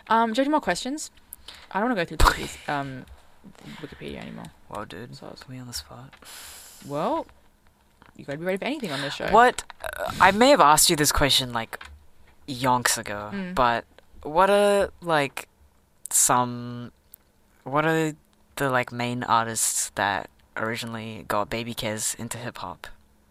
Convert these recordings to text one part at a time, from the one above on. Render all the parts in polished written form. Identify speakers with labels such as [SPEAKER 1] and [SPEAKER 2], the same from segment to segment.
[SPEAKER 1] Do you have any more questions? I don't want to go through these Wikipedia anymore.
[SPEAKER 2] Wow, dude.
[SPEAKER 1] So
[SPEAKER 2] Put me on the spot.
[SPEAKER 1] well, you got to be ready for anything on this show.
[SPEAKER 2] What? I may have asked you this question like yonks ago, but what are like what are the like main artists that originally got Baby Kez into hip hop?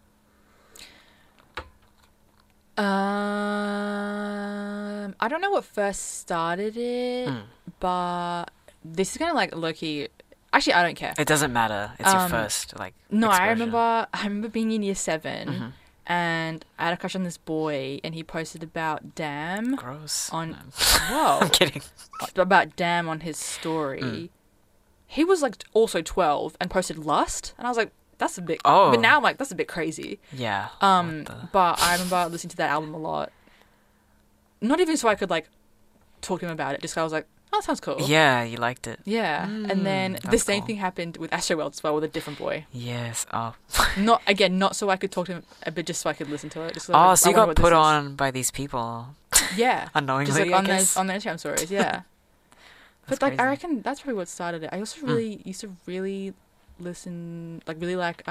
[SPEAKER 1] I don't know what first started it, but this is kind of like low-key. Actually, I don't care.
[SPEAKER 2] It doesn't matter. It's your first like.
[SPEAKER 1] No,
[SPEAKER 2] exposure.
[SPEAKER 1] I remember being in year 7, and I had a crush on this boy, and he posted about Damn
[SPEAKER 2] Gross.
[SPEAKER 1] on.
[SPEAKER 2] No.
[SPEAKER 1] Whoa,
[SPEAKER 2] I'm kidding.
[SPEAKER 1] about Damn on his story. He was like also 12 and posted Lust, and I was like, that's a bit.
[SPEAKER 2] Oh.
[SPEAKER 1] But now I'm like, that's a bit crazy.
[SPEAKER 2] Yeah.
[SPEAKER 1] But I remember listening to that album a lot. Not even so I could like talk to him about it. Just 'cause I was like, oh, that sounds cool.
[SPEAKER 2] Yeah, you liked it.
[SPEAKER 1] Yeah. And then the
[SPEAKER 2] that's
[SPEAKER 1] same
[SPEAKER 2] cool.
[SPEAKER 1] thing happened with Astro World as well, with a different boy.
[SPEAKER 2] Yes. Oh.
[SPEAKER 1] Not so I could talk to him, but just so I could listen to it. Just so
[SPEAKER 2] Oh,
[SPEAKER 1] like,
[SPEAKER 2] so
[SPEAKER 1] I
[SPEAKER 2] you
[SPEAKER 1] wonder
[SPEAKER 2] got
[SPEAKER 1] what this
[SPEAKER 2] put
[SPEAKER 1] is.
[SPEAKER 2] on by these people
[SPEAKER 1] Yeah.
[SPEAKER 2] unknowingly.
[SPEAKER 1] Just like
[SPEAKER 2] I
[SPEAKER 1] on
[SPEAKER 2] guess.
[SPEAKER 1] their Instagram stories, yeah.
[SPEAKER 2] That's
[SPEAKER 1] But like I
[SPEAKER 2] crazy.
[SPEAKER 1] reckon that's probably what started it. I also really used to really listen, like really like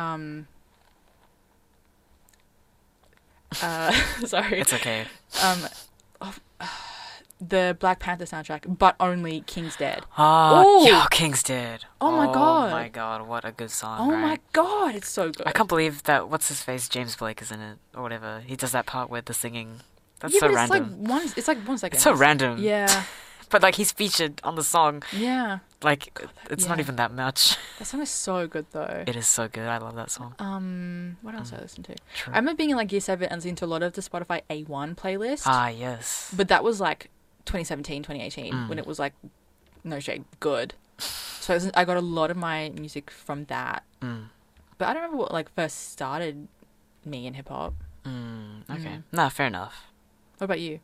[SPEAKER 1] sorry.
[SPEAKER 2] It's okay.
[SPEAKER 1] The Black Panther soundtrack, but only King's Dead.
[SPEAKER 2] Oh,
[SPEAKER 1] Ooh.
[SPEAKER 2] yo, King's Dead.
[SPEAKER 1] Oh my God.
[SPEAKER 2] Oh my god, what a good song.
[SPEAKER 1] Oh
[SPEAKER 2] right?
[SPEAKER 1] my god, it's so good.
[SPEAKER 2] I can't believe that. What's his face? James Blake is in it, or whatever. He does that part with the singing. That's
[SPEAKER 1] yeah,
[SPEAKER 2] so
[SPEAKER 1] but
[SPEAKER 2] random.
[SPEAKER 1] It's like 1 second.
[SPEAKER 2] It's so random.
[SPEAKER 1] Yeah,
[SPEAKER 2] But like he's featured on the song.
[SPEAKER 1] yeah.
[SPEAKER 2] Like it's not
[SPEAKER 1] yeah.
[SPEAKER 2] even that much.
[SPEAKER 1] That song is so good though.
[SPEAKER 2] It is so good. I love that song.
[SPEAKER 1] What else did I listen to?
[SPEAKER 2] True.
[SPEAKER 1] I remember being in like year 7 and listening to a lot of the Spotify A1 playlist.
[SPEAKER 2] Ah, yes.
[SPEAKER 1] But that was like 2017, 2018 when it was like, no shade, good. So I got a lot of my music from that. But I don't remember what like first started me in hip hop.
[SPEAKER 2] Okay. Nah, fair enough.
[SPEAKER 1] What about you?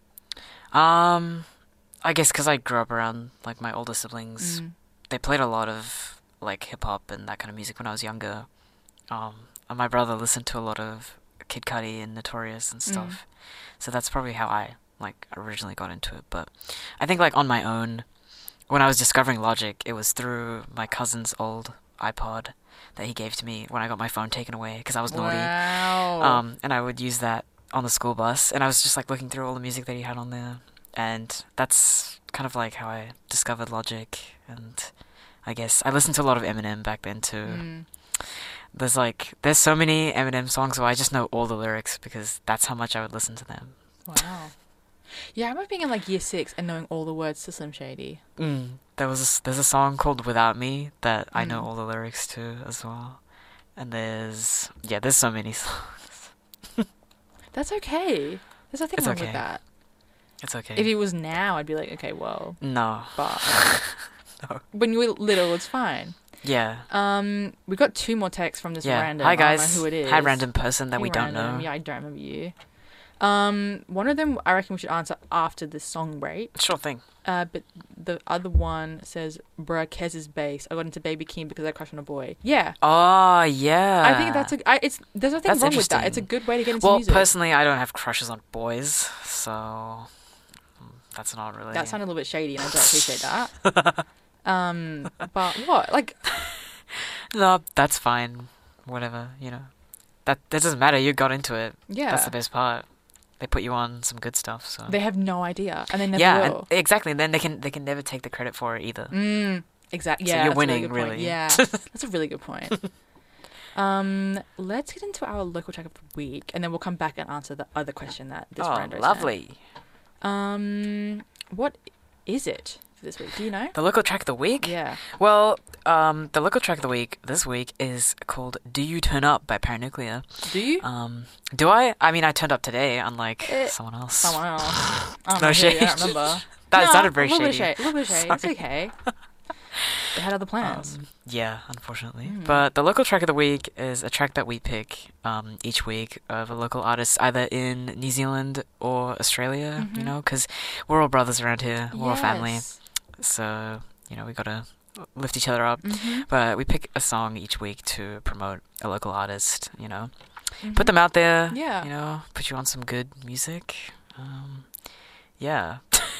[SPEAKER 2] I guess because I grew up around like my older siblings, they played a lot of like hip hop and that kind of music when I was younger. And my brother listened to a lot of Kid Cudi and Notorious and stuff. So that's probably how I like originally got into it. But I think like on my own, when I was discovering Logic, it was through my cousin's old iPod that he gave to me when I got my phone taken away because I was naughty.
[SPEAKER 1] Wow.
[SPEAKER 2] And I would use that on the school bus, and I was just like looking through all the music that he had on there, and that's kind of like how I discovered Logic. And I guess I listened to a lot of Eminem back then too. There's so many Eminem songs where I just know all the lyrics because that's how much I would listen to them.
[SPEAKER 1] Wow. Yeah, I remember being in like year 6 and knowing all the words to Slim Shady.
[SPEAKER 2] There's a song called Without Me that I know all the lyrics to as well. And there's so many songs.
[SPEAKER 1] That's okay. There's nothing
[SPEAKER 2] It's
[SPEAKER 1] wrong
[SPEAKER 2] okay.
[SPEAKER 1] with that.
[SPEAKER 2] It's okay.
[SPEAKER 1] If it was now, I'd be like, okay, well,
[SPEAKER 2] No.
[SPEAKER 1] but
[SPEAKER 2] No.
[SPEAKER 1] when you were little, it's fine.
[SPEAKER 2] Yeah.
[SPEAKER 1] We got 2 more texts from this
[SPEAKER 2] Yeah.
[SPEAKER 1] random.
[SPEAKER 2] Hi
[SPEAKER 1] I don't
[SPEAKER 2] guys.
[SPEAKER 1] know who it is.
[SPEAKER 2] Hi random person that
[SPEAKER 1] Hey,
[SPEAKER 2] we don't
[SPEAKER 1] random.
[SPEAKER 2] know.
[SPEAKER 1] Yeah, I don't remember you. One of them I reckon we should answer after the song rate.
[SPEAKER 2] Sure thing.
[SPEAKER 1] But the other one says, bruh, Kez's bass. I got into Baby Keem because I crushed on a boy. Yeah.
[SPEAKER 2] Oh, yeah.
[SPEAKER 1] I think there's nothing
[SPEAKER 2] That's
[SPEAKER 1] wrong with that.
[SPEAKER 2] interesting.
[SPEAKER 1] It's a good way to get into
[SPEAKER 2] Well,
[SPEAKER 1] music.
[SPEAKER 2] personally, I don't have crushes on boys, so that's not really.
[SPEAKER 1] That sounded a little bit shady, and I don't appreciate that. But what? Like,
[SPEAKER 2] No, that's fine. Whatever, That doesn't matter. You got into it.
[SPEAKER 1] yeah.
[SPEAKER 2] That's the best part. They put you on some good stuff, so.
[SPEAKER 1] They have no idea, and they never
[SPEAKER 2] yeah,
[SPEAKER 1] will.
[SPEAKER 2] and exactly. And then they can never take the credit for it either.
[SPEAKER 1] Exactly.
[SPEAKER 2] So
[SPEAKER 1] Yeah,
[SPEAKER 2] you're
[SPEAKER 1] that's a really
[SPEAKER 2] winning,
[SPEAKER 1] good point.
[SPEAKER 2] really.
[SPEAKER 1] Yeah, that's a really good point. Let's get into our local track of the week, and then we'll come back and answer the other question that this
[SPEAKER 2] Oh,
[SPEAKER 1] friend
[SPEAKER 2] lovely.
[SPEAKER 1] What is it for this week? Do you know?
[SPEAKER 2] The local track of the week?
[SPEAKER 1] Yeah.
[SPEAKER 2] Well, the local track of the week this week is called "Do You Turn Up" by Paranuclear.
[SPEAKER 1] Do you?
[SPEAKER 2] Do I? I mean, I turned up today, unlike someone else.
[SPEAKER 1] Someone else. I don't
[SPEAKER 2] No
[SPEAKER 1] know,
[SPEAKER 2] shade.
[SPEAKER 1] I don't remember.
[SPEAKER 2] That
[SPEAKER 1] No,
[SPEAKER 2] sounded very
[SPEAKER 1] a little
[SPEAKER 2] shady.
[SPEAKER 1] Bit shade. A little bit of shade. It's
[SPEAKER 2] Sorry.
[SPEAKER 1] okay. They had other plans.
[SPEAKER 2] Yeah, unfortunately. But the local track of the week is a track that we pick each week of a local artist, either in New Zealand or Australia, because we're all brothers around here. We're all family.
[SPEAKER 1] Yes.
[SPEAKER 2] So, we got to lift each other up. But we pick a song each week to promote a local artist, Put them out there.
[SPEAKER 1] Yeah.
[SPEAKER 2] Put you on some good music. Yeah.